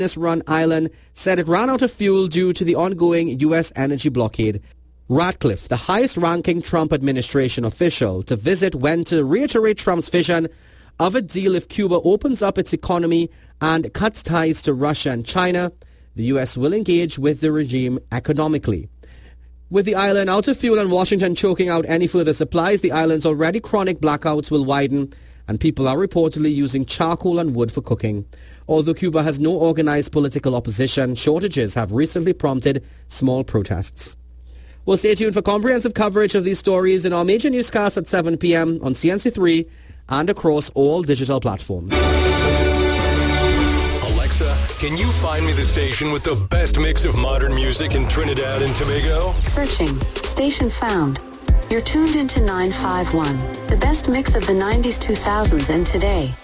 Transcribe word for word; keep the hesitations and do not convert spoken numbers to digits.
run island said it ran out of fuel due to the ongoing U S energy blockade. Ratcliffe, the highest-ranking Trump administration official to visit, went to reiterate Trump's vision of a deal if Cuba opens up its economy and cuts ties to Russia and China. The U S will engage with the regime economically. With the island out of fuel and Washington choking out any further supplies, the island's already chronic blackouts will widen, and people are reportedly using charcoal and wood for cooking. Although Cuba has no organized political opposition, shortages have recently prompted small protests. Well, stay tuned for comprehensive coverage of these stories in our major newscast at seven p.m. on C N C three and across all digital platforms. Alexa, can you find me the station with the best mix of modern music in Trinidad and Tobago? Searching. Station found. You're tuned into nine five one, the best mix of the nineties, two thousands, and today.